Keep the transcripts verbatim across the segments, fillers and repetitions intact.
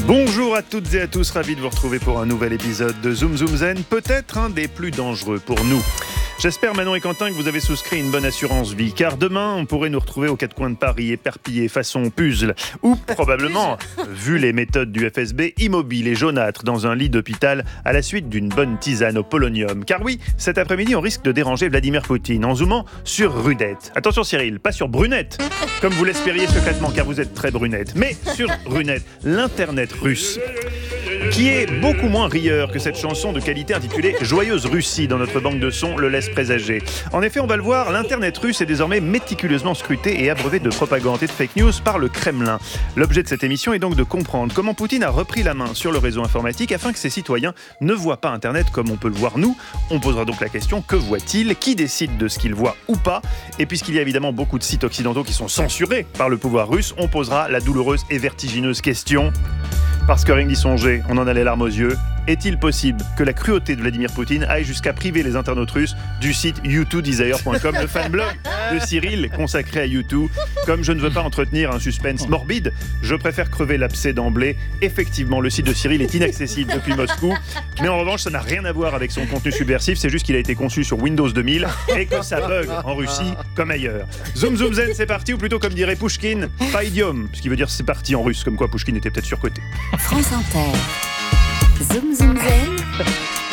Bonjour à toutes et à tous, ravi de vous retrouver pour un nouvel épisode de Zoom Zoom Zen, peut-être un des plus dangereux pour nous. J'espère, Manon et Quentin, que vous avez souscrit une bonne assurance vie, car demain, on pourrait nous retrouver aux quatre coins de Paris, éparpillés façon puzzle, ou probablement, vu les méthodes du F S B, immobiles et jaunâtres dans un lit d'hôpital à la suite d'une bonne tisane au polonium. Car oui, cet après-midi, on risque de déranger Vladimir Poutine en zoomant sur Rudette. Attention Cyril, pas sur Brunette, comme vous l'espériez secrètement, car vous êtes très brunette, mais sur Runette, l'internet russe, qui est beaucoup moins rieur que cette chanson de qualité intitulée « Joyeuse Russie » dans notre banque de sons le laisse présager. En effet, on va le voir, l'internet russe est désormais méticuleusement scruté et abreuvé de propagande et de fake news par le Kremlin. L'objet de cette émission est donc de comprendre comment Poutine a repris la main sur le réseau informatique afin que ses citoyens ne voient pas Internet comme on peut le voir nous. On posera donc la question, que voit-il ? Qui décide de ce qu'il voit ou pas ? Et puisqu'il y a évidemment beaucoup de sites occidentaux qui sont censurés par le pouvoir russe, on posera la douloureuse et vertigineuse question... Parce que rien que d'y songer, on en a les larmes aux yeux. Est-il possible que la cruauté de Vladimir Poutine aille jusqu'à priver les internautes russes du site you two desire point com, le fanblog de Cyril consacré à you two? Comme je ne veux pas entretenir un suspense morbide, je préfère crever l'abcès d'emblée. Effectivement, le site de Cyril est inaccessible depuis Moscou, mais en revanche, ça n'a rien à voir avec son contenu subversif, c'est juste qu'il a été conçu sur Windows deux mille et que ça bug en Russie comme ailleurs. Zoom Zoom Zen, c'est parti, ou plutôt comme dirait Pouchkine, pas idiome, ce qui veut dire c'est parti en russe, comme quoi Pouchkine était peut-être surcoté. France Inter. Zoom Zoom Zen.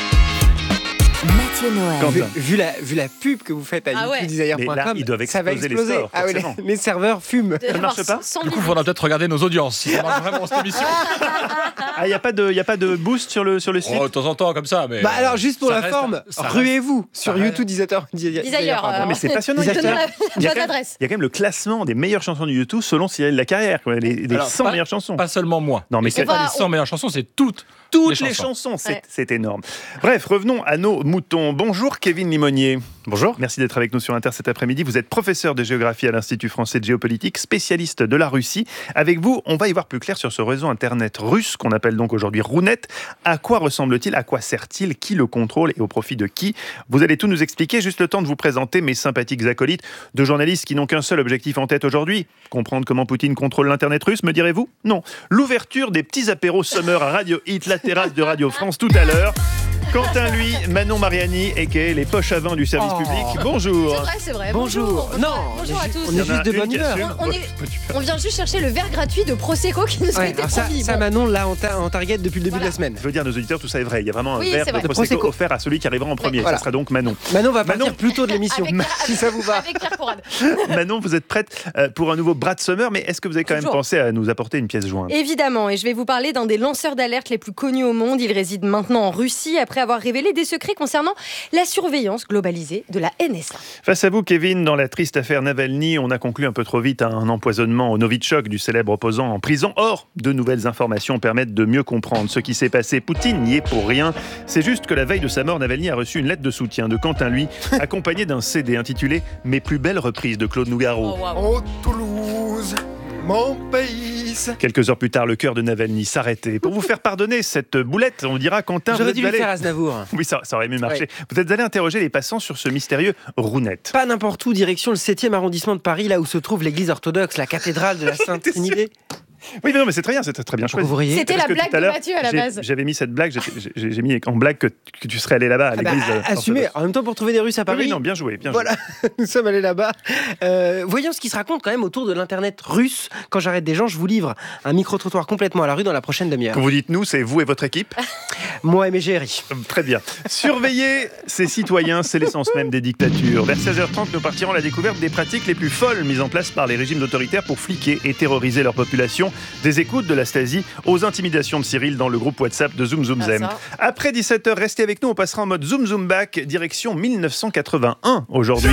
Mathieu Noël. Vu, vu, la, vu la pub que vous faites à Ah you two ouais. desire point com, Mais là, ils doivent ça va exploser les exploser. stores, Ah oui, les, forcément. les serveurs fument. Ça ne marche pas ? Sans Du coup, il limite. faudra peut-être regarder nos audiences. Si ça marche vraiment cette émission. Ah, il n'y a pas de, y a pas de boost sur le, sur le site ? Oh, de temps en temps, comme ça. Mais Bah alors, juste pour ça la reste- forme, ça reste- ruez-vous sur ça you reste- two desire Desire, point com. euh, mais c'est passionnant. Des Je te donne la Il y a bonne quand même- adresse. Il y a quand même le classement des meilleures chansons de YouTube selon Cyril Lacarrière, quoi, les, les Alors, cent pas- meilleures chansons. Pas seulement moi. Non, mais Et c'est c'est- pas On va- les cent meilleures chansons, c'est toutes. Toutes les les chansons. chansons, c'est, Ouais. c'est énorme. Bref, revenons à nos moutons. Bonjour Kevin Limonier. Bonjour. Merci d'être avec nous sur Inter cet après-midi. Vous êtes professeur de géographie à l'Institut français de géopolitique, spécialiste de la Russie. Avec vous, on va y voir plus clair sur ce réseau internet russe qu'on appelle donc aujourd'hui Runette. À quoi ressemble-t-il ? À quoi sert-il ? Qui le contrôle et au profit de qui ? Vous allez tout nous expliquer. Juste le temps de vous présenter mes sympathiques acolytes, de journalistes qui n'ont qu'un seul objectif en tête aujourd'hui. Comprendre comment Poutine contrôle l'internet russe, me direz-vous ? Non. L'ouverture des petits apéros summer à Radio Hit, la terrasse de Radio France tout à l'heure. Quentin, lui, Manon Mariani, aka les poches à vin du service Oh. public. Bonjour. C'est vrai, c'est vrai. Bonjour. Non, bonjour on à est, tous. on Il y est en a juste de une bonne qui humeur. assume. On, est- on vient juste chercher le verre gratuit de Prosecco qui nous a Ouais, été alors ça, promis. ça Bon. Manon, là, on, ta- on target depuis le début Voilà. de la semaine. Je veux dire, nos auditeurs, tout ça est vrai. Il y a vraiment un Oui, verre c'est de vrai. Prosecco, De Prosecco. offert à celui qui arrivera en premier. Voilà. Ça sera donc Manon. Manon va partir Manon. plus tôt de l'émission, Avec- si ça vous va. Avec Pierre Corrade. Manon, vous êtes prête euh, pour un nouveau bras de summer, mais est-ce que vous avez quand même Toujours. pensé à nous apporter une pièce jointe ? Évidemment, et je vais vous parler d'un des lanceurs d'alerte les plus connus au monde. Il réside maintenant en Russie après avoir révélé des secrets concernant la surveillance globalisée de la N S A. Face à vous, Kevin, dans la triste affaire Navalny, on a conclu un peu trop vite à un empoisonnement au Novichok du célèbre opposant en prison. Or, de nouvelles informations permettent de mieux comprendre ce qui s'est passé. Poutine n'y est pour rien. C'est juste que la veille de sa mort, Navalny a reçu une lettre de soutien de Quentin, lui, accompagnée d'un C D intitulé « Mes plus belles reprises » de Claude Nougaro. Oh Toulouse, mon pays. Quelques heures plus tard, le cœur de Navalny s'arrêtait. Pour vous faire pardonner cette boulette, on dira Quentin, vous J'aurais êtes dû le allé... faire à Aznavour. Oui, ça, ça aurait mieux marché. Vous êtes allé interroger les passants sur ce mystérieux Runette. Pas n'importe où, direction le septième arrondissement de Paris, là où se trouve l'église orthodoxe, la cathédrale de la Sainte T'es sûr ? Trinité. Oui, mais non, mais c'est très bien, c'est très bien choisi. Vous riez. C'était Parce la que tout blague à de l'heure, Mathieu à la j'ai- base. J'avais mis cette blague, j'ai, j'ai- j'ai mis en blague que, que tu serais allé là-bas à Ah bah, l'église. euh, assumez. orthodoxe. En même temps, pour trouver des Russes à Oui, Paris. oui, non, bien joué, bien Voilà, nous sommes allés là-bas. Euh, voyons ce qui se raconte quand même autour de l'internet russe. Quand j'arrête des gens, je vous livre un micro-trottoir complètement à la rue dans la prochaine joué. demi-heure. Quand vous dites nous, c'est vous et votre équipe. Moi et mes G R I. Euh, Très bien. Surveiller ses citoyens, c'est l'essence même des dictatures. Vers seize heures trente, nous partirons à la découverte des pratiques les plus folles mises en place par les régimes autoritaires pour fliquer et terroriser leur population. Des écoutes de la Stasi aux intimidations de Cyril dans le groupe WhatsApp de Zoom Zoom Ah, Zem. ça. Après dix-sept heures, restez avec nous, on passera en mode Zoom Zoom Back, direction mille neuf cent quatre-vingt-un aujourd'hui.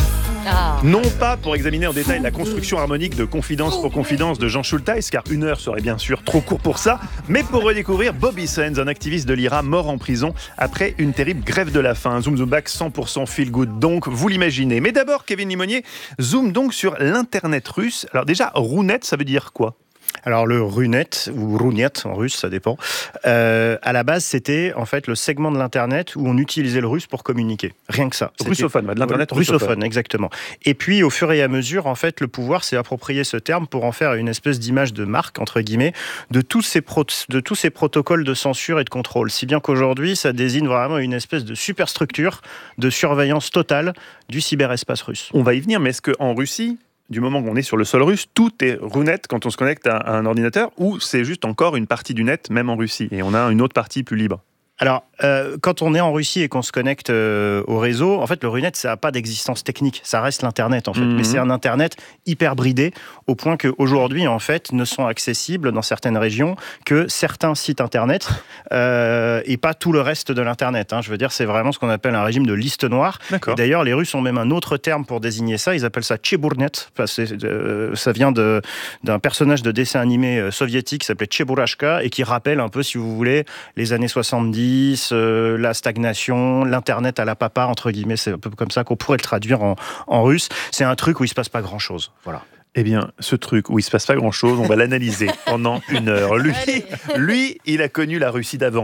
Ah. Non pas pour examiner en détail la construction harmonique de Confidence pour Confidence de Jean Schulteis, car une heure serait bien sûr trop court pour ça, mais pour redécouvrir Bobby Sands, un activiste de l'I R A mort en prison après une terrible grève de la faim. Zoom Zoom Back cent pour cent feel good, donc vous l'imaginez. Mais d'abord, Kevin Limonier, zoom donc sur l'internet russe. Alors déjà, Runette, ça veut dire quoi ? Alors le Runet, ou Runet en russe, ça dépend, euh, à la base c'était en fait le segment de l'internet où on utilisait le russe pour communiquer. Rien que ça. C'était Russophone, de l'internet russophone. russophone. Exactement. Et puis au fur et à mesure, en fait, le pouvoir s'est approprié ce terme pour en faire une espèce d'image de marque, entre guillemets, de tous ces, pro- de tous ces protocoles de censure et de contrôle. Si bien qu'aujourd'hui, ça désigne vraiment une espèce de superstructure de surveillance totale du cyberespace russe. On va y venir, mais est-ce qu'en Russie, du moment qu'on est sur le sol russe, tout est Runet quand on se connecte à un ordinateur, ou c'est juste encore une partie du net, même en Russie, et on a une autre partie plus libre? Alors, euh, quand on est en Russie et qu'on se connecte euh, au réseau, en fait, le Runet, ça n'a pas d'existence technique. Ça reste l'Internet, en fait. Mmh. Mais c'est un Internet hyper bridé, au point qu'aujourd'hui, en fait, ne sont accessibles dans certaines régions que certains sites Internet euh, et pas tout le reste de l'Internet. Hein. Je veux dire, c'est vraiment ce qu'on appelle un régime de liste noire. D'accord. Et d'ailleurs, les Russes ont même un autre terme pour désigner ça. Ils appellent ça Cheburnet. Parce que euh, ça vient de, d'un personnage de dessin animé soviétique qui s'appelait Cheburashka et qui rappelle un peu, si vous voulez, les années soixante-dix, Euh, la stagnation, l'internet à la papa, entre guillemets, c'est un peu comme ça qu'on pourrait le traduire en, en russe. C'est un truc où il se passe pas grand chose. Voilà. Eh bien, ce truc où il se passe pas grand-chose, on va l'analyser pendant une heure. Lui, lui, il a connu la Russie d'avant.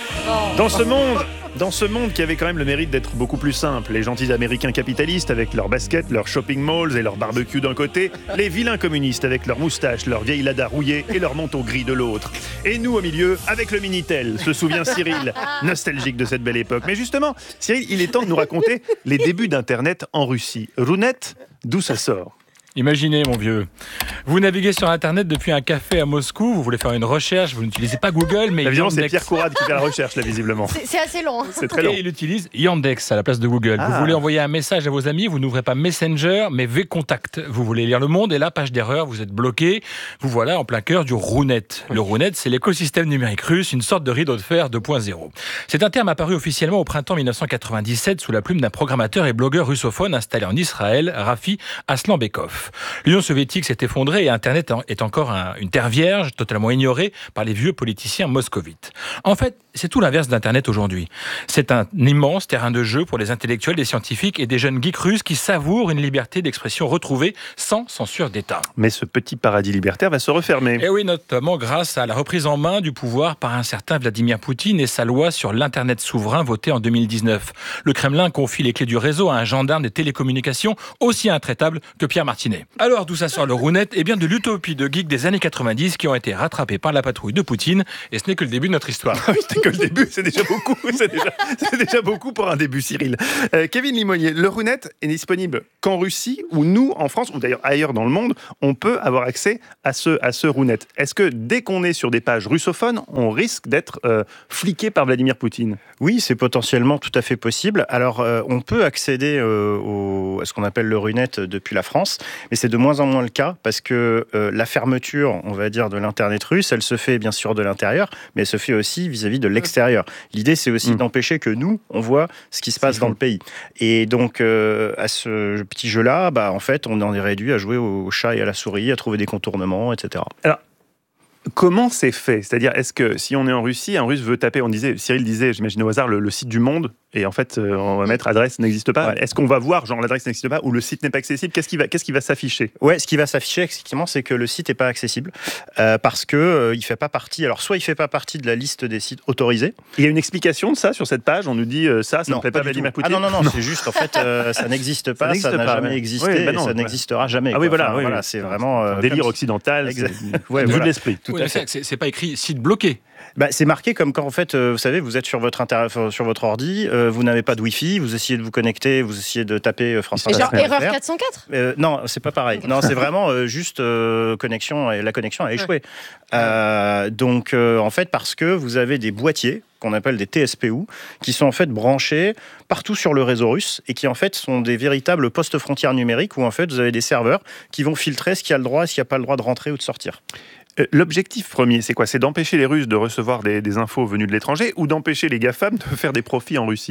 Dans ce monde, dans ce monde qui avait quand même le mérite d'être beaucoup plus simple, les gentils Américains capitalistes avec leurs baskets, leurs shopping malls et leurs barbecues d'un côté, les vilains communistes avec leurs moustaches, leurs vieilles ladas rouillées et leurs manteaux gris de l'autre. Et nous au milieu, avec le Minitel, se souvient Cyril, nostalgique de cette belle époque. Mais justement, Cyril, il est temps de nous raconter les débuts d'Internet en Russie. Runet, d'où ça sort ? Imaginez, mon vieux, vous naviguez sur Internet depuis un café à Moscou, vous voulez faire une recherche, vous n'utilisez pas Google, mais Évidemment, c'est Yandex. Pierre Courade qui fait la recherche, là, visiblement. C'est c'est assez long. hein. C'est très long. Et il utilise Yandex à la place de Google. Ah. Vous voulez envoyer un message à vos amis, vous n'ouvrez pas Messenger, mais V-Contact. Vous voulez lire Le Monde, et là, page d'erreur, vous êtes bloqué. Vous voilà en plein cœur du Runet. Le Runet, c'est l'écosystème numérique russe, une sorte de rideau de fer deux point zéro. C'est un terme apparu officiellement au printemps mille neuf cent quatre-vingt-dix-sept sous la plume d'un programmateur et blogueur russophone installé en Israël, Rafi Aslanbekov. L'Union soviétique s'est effondrée et Internet est encore un, une terre vierge, totalement ignorée par les vieux politiciens moscovites. En fait, c'est tout l'inverse d'Internet aujourd'hui. C'est un immense terrain de jeu pour les intellectuels, des scientifiques et des jeunes geeks russes qui savourent une liberté d'expression retrouvée sans censure d'État. Mais ce petit paradis libertaire va se refermer. Et oui, notamment grâce à la reprise en main du pouvoir par un certain Vladimir Poutine et sa loi sur l'Internet souverain votée en deux mille dix-neuf. Le Kremlin confie les clés du réseau à un gendarme des télécommunications aussi intraitable que Pierre Martinet. Alors d'où ça sort le Runet? Eh bien de l'utopie de geeks des années quatre-vingt-dix qui ont été rattrapés par la patrouille de Poutine. Et ce n'est que le début de notre histoire. C'était que le début, c'est déjà beaucoup. C'est déjà, c'est déjà beaucoup pour un début, Cyril. Euh, Kevin Limonier, le Runet est disponible qu'en Russie, ou nous, en France, ou d'ailleurs ailleurs dans le monde, on peut avoir accès à ce, à ce Runet. Est-ce que dès qu'on est sur des pages russophones, on risque d'être euh, fliqué par Vladimir Poutine? Oui, c'est potentiellement tout à fait possible. Alors, euh, on peut accéder euh, au, à ce qu'on appelle le Runet depuis la France, mais c'est de moins en moins le cas parce que euh, la fermeture, on va dire, de l'Internet russe, elle se fait bien sûr de l'intérieur, mais elle se fait aussi vis-à-vis de l'extérieur. L'idée, c'est aussi mmh. d'empêcher que nous, on voit ce qui se passe dans le pays. Et donc, euh, à ce petit jeu-là, bah, en fait, on en est réduit à jouer au chat et à la souris, à trouver des contournements, et cetera. Alors, comment c'est fait? C'est-à-dire, est-ce que si on est en Russie, un Russe veut taper, on disait, Cyril disait, j'imagine au hasard, le, le site du Monde, et en fait, euh, on va mettre adresse n'existe pas. Ouais. Est-ce qu'on va voir, genre, l'adresse n'existe pas, ou le site n'est pas accessible? Qu'est-ce qui va, qu'est-ce qui va s'afficher? Ouais, ce qui va s'afficher, effectivement, c'est que le site n'est pas accessible, euh, parce que euh, il fait pas partie. Alors, soit il fait pas partie de la liste des sites autorisés. Il y a une explication de ça sur cette page. On nous dit euh, ça, ça non, ne plaît pas Vladimir Poutine. Ah non, non, non, non. C'est juste, en fait, euh, ça n'existe pas, ça, ça n'a jamais ouais. existé, oui, bah non, et ça ouais. n'existera jamais. Ah oui, voilà, enfin, oui, voilà oui. c'est vraiment euh, un délire comme... occidental, exact. C'est... ouais, vue voilà. de l'esprit. Tout oui, à fait. C'est, c'est pas écrit site bloqué. Bah, c'est marqué comme quand en fait, euh, vous savez, vous êtes sur votre inter... sur votre ordi, euh, vous n'avez pas de Wi-Fi, vous essayez de vous connecter, vous essayez de taper euh, France Inter. Genre erreur quatre cent quatre euh, Non, c'est pas pareil. Non, c'est vraiment euh, juste euh, connexion et la connexion a échoué. Ouais. Euh, donc euh, en fait, parce que vous avez des boîtiers qu'on appelle des T S P U, qui sont en fait branchés partout sur le réseau russe et qui en fait sont des véritables postes frontières numériques où en fait vous avez des serveurs qui vont filtrer ce qui a le droit et ce qui n'a pas le droit de rentrer ou de sortir. L'objectif premier, c'est quoi? C'est d'empêcher les Russes de recevoir des, des infos venues de l'étranger ou d'empêcher les GAFAM de faire des profits en Russie?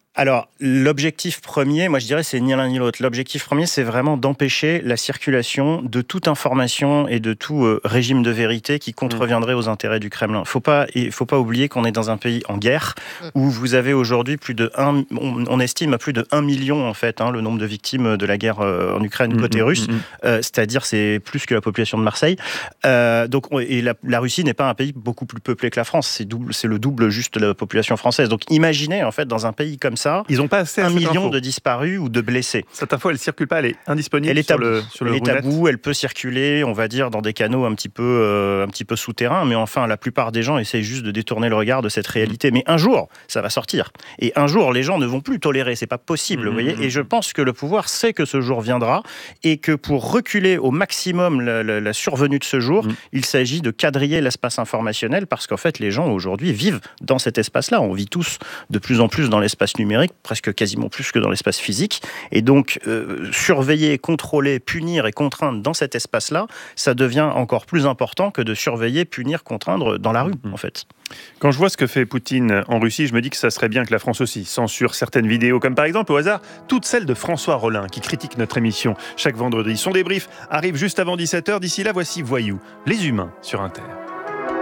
Alors, l'objectif premier, moi je dirais, c'est ni l'un ni l'autre. L'objectif premier, c'est vraiment d'empêcher la circulation de toute information et de tout euh, régime de vérité qui contreviendrait aux intérêts du Kremlin. Faut pas, il faut pas oublier qu'on est dans un pays en guerre où vous avez aujourd'hui plus de un, on, on estime à plus de un million en fait hein, le nombre de victimes de la guerre euh, en Ukraine côté mmh, russe. mmh. Euh, c'est-à-dire c'est plus que la population de Marseille. Euh, donc et la, la Russie n'est pas un pays beaucoup plus peuplé que la France. C'est double, c'est le double juste de la population française. Donc imaginez en fait dans un pays comme ça. Ils n'ont pas assez un à million info. de disparus ou de blessés. Cette info, elle ne circule pas, elle est indisponible Elle est sur tabou. le, sur le elle est Runet. tabou, elle peut circuler, on va dire, dans des canaux un petit peu, euh, un petit peu souterrains, mais enfin, la plupart des gens essayent juste de détourner le regard de cette réalité. Mais un jour, ça va sortir. Et un jour, les gens ne vont plus tolérer, c'est pas possible, mmh, vous voyez. Et je pense que le pouvoir sait que ce jour viendra et que pour reculer au maximum la, la, la survenue de ce jour, mmh. il s'agit de quadriller l'espace informationnel parce qu'en fait, les gens aujourd'hui vivent dans cet espace-là. On vit tous de plus en plus dans l'espace numérique, presque quasiment plus que dans l'espace physique. Et donc, euh, surveiller, contrôler, punir et contraindre dans cet espace-là, ça devient encore plus important que de surveiller, punir, contraindre dans la rue, mmh. en fait. Quand je vois ce que fait Poutine en Russie, je me dis que ça serait bien que la France aussi censure certaines vidéos, comme par exemple, au hasard, toutes celles de François Rollin, qui critique notre émission chaque vendredi. Son débrief arrive juste avant dix-sept heures. D'ici là, voici Voyou, les humains sur Inter.